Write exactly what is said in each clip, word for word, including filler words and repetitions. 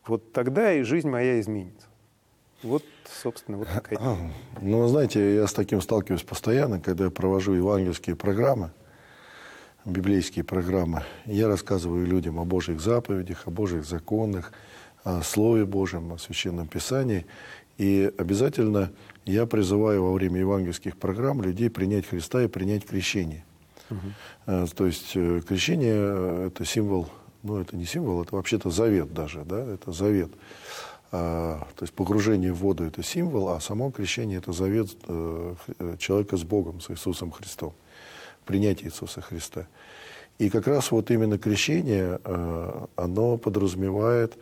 вот тогда и жизнь моя изменится. Вот, собственно, вот такая. Ну, вы знаете, я с таким сталкиваюсь постоянно, когда я провожу евангельские программы, библейские программы. Я рассказываю людям о Божьих заповедях, о Божьих законах, о Слове Божьем, о Священном Писании. И обязательно я призываю во время евангельских программ людей принять Христа и принять крещение. Угу. То есть крещение – это символ, ну это не символ, это вообще-то завет даже, да, это завет. То есть погружение в воду – это символ, а само крещение – это завет человека с Богом, с Иисусом Христом, принятие Иисуса Христа. И как раз вот именно крещение, оно подразумевает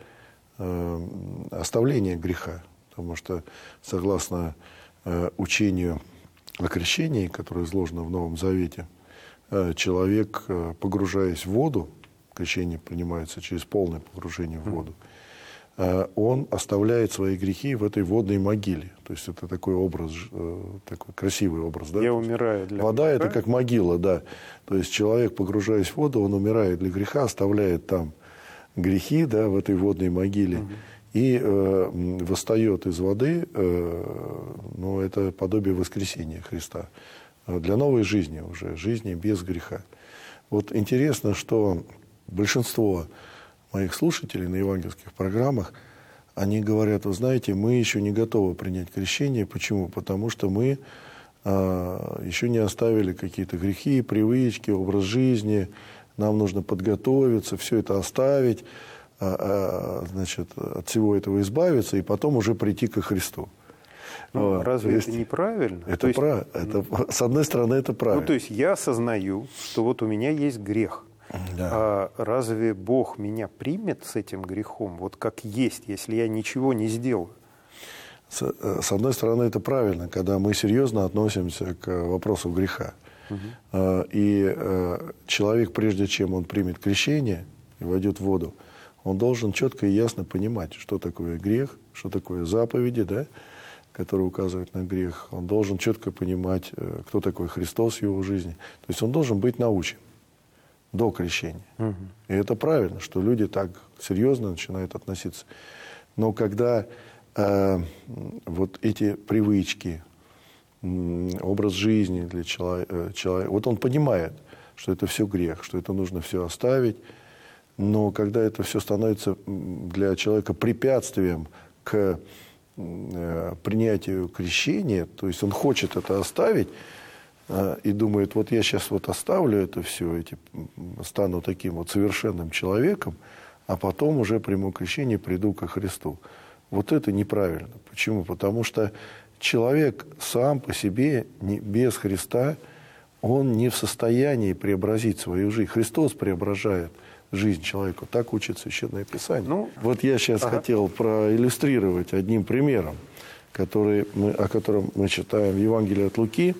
оставление греха, потому что согласно учению о крещении, которое изложено в Новом Завете, человек, погружаясь в воду, крещение принимается через полное погружение в воду, он оставляет свои грехи в этой водной могиле. То есть это такой образ, такой красивый образ. Да? Я умираю для Вода греха. Это как могила, да. То есть человек, погружаясь в воду, он умирает для греха, оставляет там грехи, да, в этой водной могиле. Угу. И э, восстает из воды, э, ну, это подобие воскресения Христа. Для новой жизни уже, жизни без греха. Вот интересно, что большинство моих слушателей на евангельских программах, они говорят, вы знаете, мы еще не готовы принять крещение. Почему? Потому что мы а, еще не оставили какие-то грехи, привычки, образ жизни. Нам нужно подготовиться, все это оставить, а, а, значит, от всего этого избавиться и потом уже прийти ко Христу. Ну, вот. Разве есть, это неправильно? Это то есть, прав... это, с одной стороны, это правильно. Ну, то есть я осознаю, что вот у меня есть грех. Да. А разве Бог меня примет с этим грехом, вот как есть, если я ничего не сделаю? С, с одной стороны, это правильно, когда мы серьезно относимся к вопросу греха. Угу. И человек, прежде чем он примет крещение и войдет в воду, он должен четко и ясно понимать, что такое грех, что такое заповеди, да, которые указывают на грех. Он должен четко понимать, кто такой Христос в его жизни. То есть он должен быть научен до крещения. Угу. И это правильно, что люди так серьезно начинают относиться. Но когда э, вот эти привычки, э, образ жизни для человека, человека, вот он понимает, что это все грех, что это нужно все оставить, но когда это все становится для человека препятствием к э, принятию крещения, то есть он хочет это оставить, и думает, вот я сейчас вот оставлю это все, эти, стану таким вот совершенным человеком, а потом уже приму крещение, приду ко Христу. Вот это неправильно. Почему? Потому что человек сам по себе, не, без Христа, он не в состоянии преобразить свою жизнь. Христос преображает жизнь человека. Так учит Священное Писание. Ну, вот я сейчас ага. хотел проиллюстрировать одним примером, который мы, о котором мы читаем в Евангелии от Луки.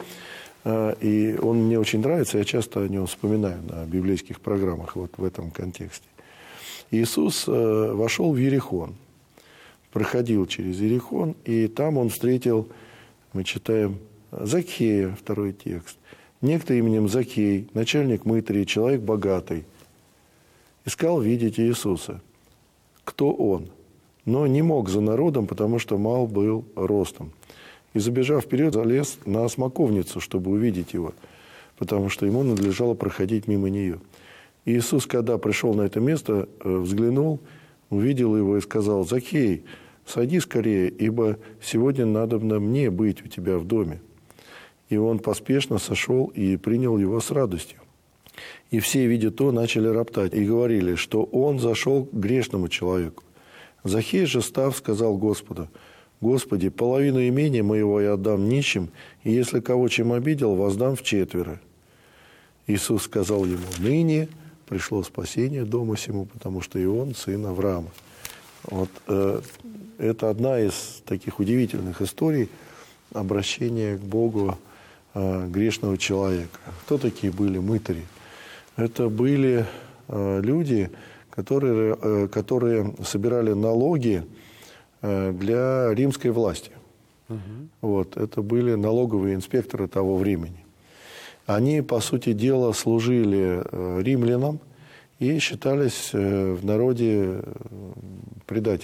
И он мне очень нравится, я часто о нем вспоминаю на библейских программах вот в этом контексте. Иисус вошел в Иерихон, проходил через Иерихон, и там он встретил, мы читаем, Закхея, второй текст. Некто именем Закхей, начальник мытарей, человек богатый, искал видеть Иисуса. Кто он? Но не мог за народом, потому что мал был ростом. И, забежав вперед, залез на смоковницу, чтобы увидеть его, потому что ему надлежало проходить мимо нее. И Иисус, когда пришел на это место, взглянул, увидел его и сказал: «Закхей, сойди скорее, ибо сегодня надобно мне быть у тебя в доме». И он поспешно сошел и принял его с радостью. И все, видя то, начали роптать и говорили, что он зашел к грешному человеку. Закхей же, став, сказал Господу: «Господи, половину имения моего я отдам нищим, и если кого чем обидел, воздам вчетверо». Иисус сказал ему: «Ныне пришло спасение дому сему, потому что и он сын Авраама». Вот э, это одна из таких удивительных историй обращения к Богу э, грешного человека. Кто такие были мытари? Это были э, люди, которые, э, которые собирали налоги для римской власти. Угу. Вот, это были налоговые инспекторы того времени. Они, по сути дела, служили римлянам и считались в народе предателями.